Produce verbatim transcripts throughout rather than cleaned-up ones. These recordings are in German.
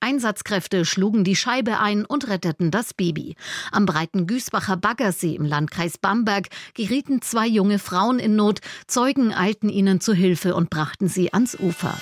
Einsatzkräfte schlugen die Scheibe ein und retteten das Baby. Am breiten Güßbacher Baggersee im Landkreis Bamberg gerieten zwei junge Frauen in Not. Zeugen eilten ihnen zu Hilfe und brachten sie ans Ufer.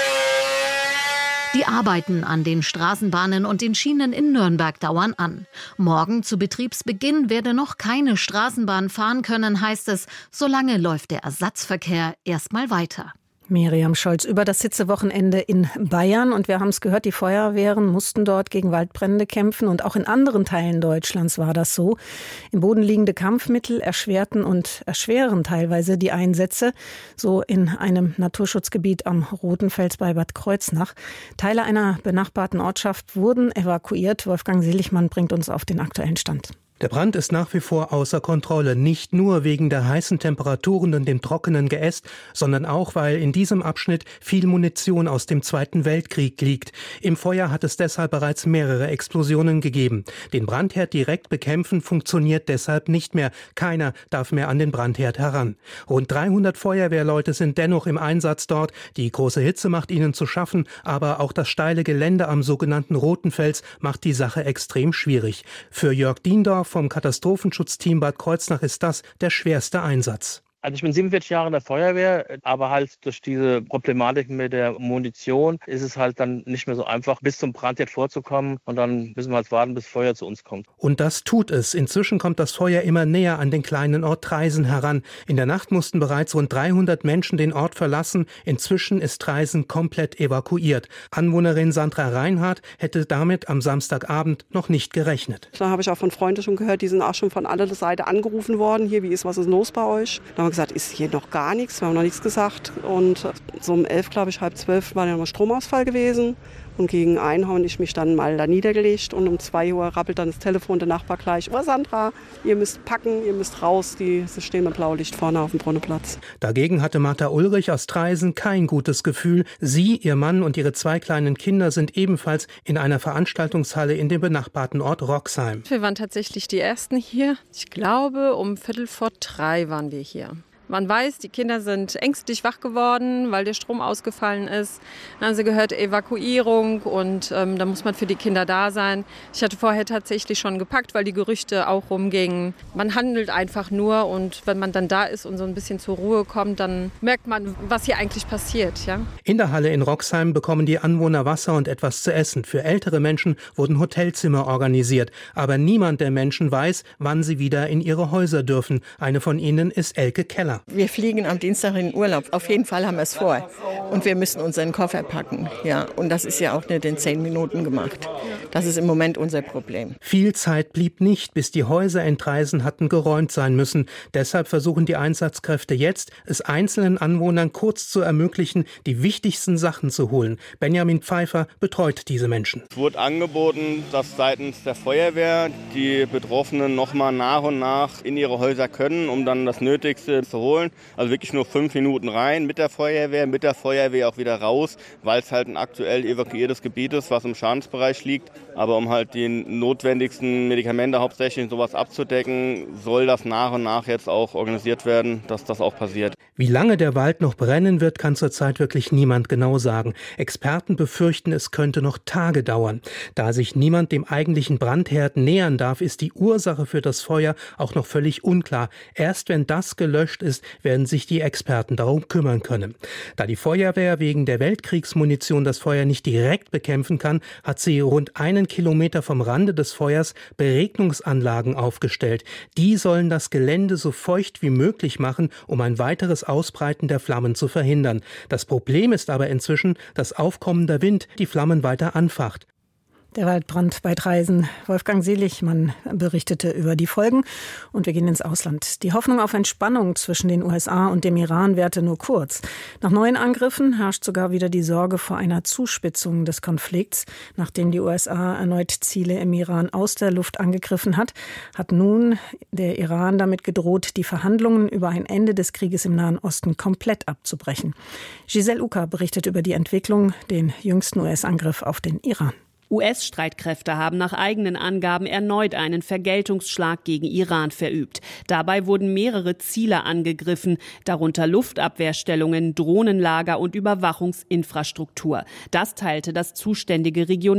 Die Arbeiten an den Straßenbahnen und den Schienen in Nürnberg dauern an. Morgen zu Betriebsbeginn werde noch keine Straßenbahn fahren können, heißt es. Solange läuft der Ersatzverkehr erstmal weiter. Miriam Scholz über das Hitzewochenende in Bayern. Und wir haben es gehört, die Feuerwehren mussten dort gegen Waldbrände kämpfen. Und auch in anderen Teilen Deutschlands war das so. Im Boden liegende Kampfmittel erschwerten und erschweren teilweise die Einsätze. So in einem Naturschutzgebiet am Rotenfels bei Bad Kreuznach. Teile einer benachbarten Ortschaft wurden evakuiert. Wolfgang Seligmann bringt uns auf den aktuellen Stand. Der Brand ist nach wie vor außer Kontrolle, nicht nur wegen der heißen Temperaturen und dem trockenen Geäst, sondern auch, weil in diesem Abschnitt viel Munition aus dem Zweiten Weltkrieg liegt. Im Feuer hat es deshalb bereits mehrere Explosionen gegeben. Den Brandherd direkt bekämpfen funktioniert deshalb nicht mehr. Keiner darf mehr an den Brandherd heran. Rund dreihundert Feuerwehrleute sind dennoch im Einsatz dort. Die große Hitze macht ihnen zu schaffen, aber auch das steile Gelände am sogenannten Rotenfels macht die Sache extrem schwierig. Für Jörg Diendorf vom Katastrophenschutzteam Bad Kreuznach ist das der schwerste Einsatz. Also ich bin siebenundvierzig Jahre in der Feuerwehr, aber halt durch diese Problematik mit der Munition ist es halt dann nicht mehr so einfach, bis zum Brandherd vorzukommen, und dann müssen wir halt warten, bis Feuer zu uns kommt. Und das tut es. Inzwischen kommt das Feuer immer näher an den kleinen Ort Traisen heran. In der Nacht mussten bereits rund dreihundert Menschen den Ort verlassen. Inzwischen ist Traisen komplett evakuiert. Anwohnerin Sandra Reinhardt hätte damit am Samstagabend noch nicht gerechnet. Da habe ich auch von Freunden schon gehört, die sind auch schon von anderer Seite angerufen worden. Hier, wie ist, was ist los bei euch? Da gesagt, ist hier noch gar nichts, wir haben noch nichts gesagt. Und so um elf, glaube ich, halb zwölf war dann mal Stromausfall gewesen. Und gegen ein habe ich mich dann mal da niedergelegt. Und um zwei Uhr rappelt dann das Telefon der Nachbar gleich. Oh Sandra, ihr müsst packen, ihr müsst raus. Die, sie stehen mit Blaulicht vorne auf dem Brunnenplatz. Dagegen hatte Martha Ulrich aus Traisen kein gutes Gefühl. Sie, ihr Mann und ihre zwei kleinen Kinder sind ebenfalls in einer Veranstaltungshalle in dem benachbarten Ort Roxheim. Wir waren tatsächlich die Ersten hier. Ich glaube, um Viertel vor drei waren wir hier. Man weiß, die Kinder sind ängstlich wach geworden, weil der Strom ausgefallen ist. Dann haben sie gehört, Evakuierung, und ähm, da muss man für die Kinder da sein. Ich hatte vorher tatsächlich schon gepackt, weil die Gerüchte auch rumgingen. Man handelt einfach nur, und wenn man dann da ist und so ein bisschen zur Ruhe kommt, dann merkt man, was hier eigentlich passiert. Ja? In der Halle in Roxheim bekommen die Anwohner Wasser und etwas zu essen. Für ältere Menschen wurden Hotelzimmer organisiert. Aber niemand der Menschen weiß, wann sie wieder in ihre Häuser dürfen. Eine von ihnen ist Elke Keller. Wir fliegen am Dienstag in den Urlaub. Auf jeden Fall haben wir es vor. Und wir müssen unseren Koffer packen. Ja, und das ist ja auch nicht in zehn Minuten gemacht. Das ist im Moment unser Problem. Viel Zeit blieb nicht, bis die Häuser in Traisen hatten geräumt sein müssen. Deshalb versuchen die Einsatzkräfte jetzt, es einzelnen Anwohnern kurz zu ermöglichen, die wichtigsten Sachen zu holen. Benjamin Pfeiffer betreut diese Menschen. Es wurde angeboten, dass seitens der Feuerwehr die Betroffenen noch mal nach und nach in ihre Häuser können, um dann das Nötigste zu holen. Also wirklich nur fünf Minuten rein mit der Feuerwehr, mit der Feuerwehr auch wieder raus, weil es halt ein aktuell evakuiertes Gebiet ist, was im Schadensbereich liegt. Aber um halt die notwendigsten Medikamente hauptsächlich sowas abzudecken, soll das nach und nach jetzt auch organisiert werden, dass das auch passiert. Wie lange der Wald noch brennen wird, kann zurzeit wirklich niemand genau sagen. Experten befürchten, es könnte noch Tage dauern. Da sich niemand dem eigentlichen Brandherd nähern darf, ist die Ursache für das Feuer auch noch völlig unklar. Erst wenn das gelöscht ist, werden sich die Experten darum kümmern können. Da die Feuerwehr wegen der Weltkriegsmunition das Feuer nicht direkt bekämpfen kann, hat sie rund einen Kilometer vom Rande des Feuers Beregnungsanlagen aufgestellt. Die sollen das Gelände so feucht wie möglich machen, um ein weiteres Ausbreiten der Flammen zu verhindern. Das Problem ist aber inzwischen, dass aufkommender Wind die Flammen weiter anfacht. Der Waldbrand bei Traisen. Wolfgang Seligmann berichtete über die Folgen. Und wir gehen ins Ausland. Die Hoffnung auf Entspannung zwischen den U S A und dem Iran währte nur kurz. Nach neuen Angriffen herrscht sogar wieder die Sorge vor einer Zuspitzung des Konflikts. Nachdem die U S A erneut Ziele im Iran aus der Luft angegriffen hat, hat nun der Iran damit gedroht, die Verhandlungen über ein Ende des Krieges im Nahen Osten komplett abzubrechen. Giselle Uka berichtet über die Entwicklung, den jüngsten U S-Angriff auf den Iran. U S-Streitkräfte haben nach eigenen Angaben erneut einen Vergeltungsschlag gegen Iran verübt. Dabei wurden mehrere Ziele angegriffen, darunter Luftabwehrstellungen, Drohnenlager und Überwachungsinfrastruktur. Das teilte das zuständige Region